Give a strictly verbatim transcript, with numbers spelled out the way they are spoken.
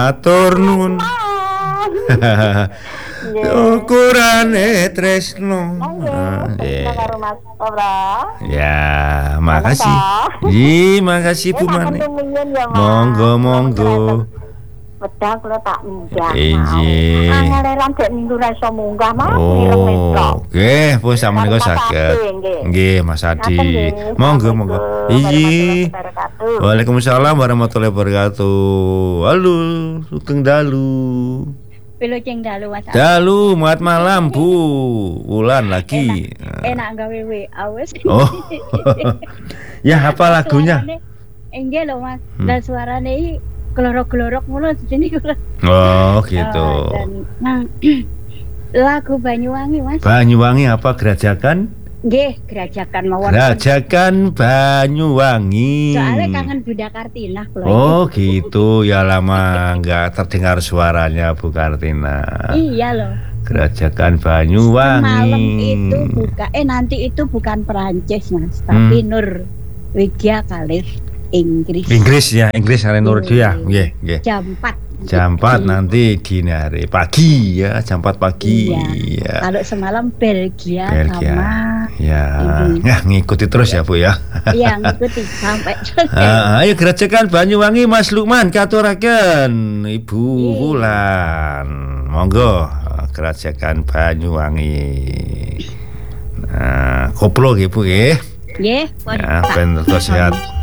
Matur nuwun. Ukurane tresno. Nggih, karo Mas Ora. Ya, makasih. Ji, makasih Bu Mane. Monggo, monggo. Wedang kula tak minggah. Injih. Angeleran dek minggu ra iso munggah Mas, mireng Oh, nggih, pun samenika saged. Nggih, Mas Adi. Monggo, monggo. Iyi. Waalaikumsalam warahmatullahi wabarakatuh. Halo, Sugeng Dalu. Piloceng dalu Mas. Dalu, muat malam Bu. Wulan lagi. Enak, enak gawe W A wis. Oh. Ya, apa lagunya? Enggak loh Mas. Lah suarane iki glorok-glorok ngono jenenge kula. Oh, gitu. Nah, lagu Banyuwangi Mas. Banyuwangi apa Gerajakan? Nggih, Gerajakan mawon. Gerajakan Banyuwangi. Soalnya kangen Bunda Kartina kula. Oh, gitu. Ya lama enggak terdengar suaranya Bu Kartina. Iya loh. Gerajakan Banyuwangi. Malam itu buka eh nanti itu bukan Perancis Mas, tapi hmm. Norwegia kali Inggris. Inggris ya, Inggris kali Norwegia. Nggih, nggih. Jam empat. Jam empat nanti dini hari, pagi ya, jam empat pagi. Iya. Ya. Kalau semalam Belgia, Belgia. sama ya. Ya, ngikuti terus ya Bu ya. Iya, ngikuti sampai. Ah, ayo Gerajakan Banyuwangi Mas Lukman katuraken Ibu Wulan. Monggo Gerajakan Banyuwangi. Nah, koplo nggih Bu nggih. Nggih, ya, ben terus sehat.